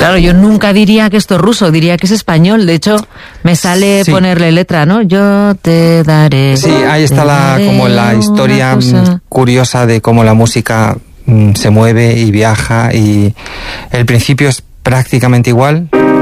Claro, yo nunca diría que esto es ruso, diría que es español. De hecho, me sale ponerle letra, ¿no? Yo te daré. Sí, ahí está como la historia curiosa de cómo la música se mueve y viaja, y el principio es prácticamente igual,